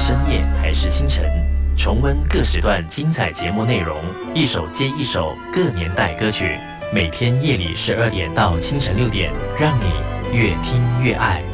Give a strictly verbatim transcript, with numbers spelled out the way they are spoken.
深夜还是清晨，重温各时段精彩节目内容，一首接一首各年代歌曲。每天夜里十二点到清晨六点，让你越听越爱。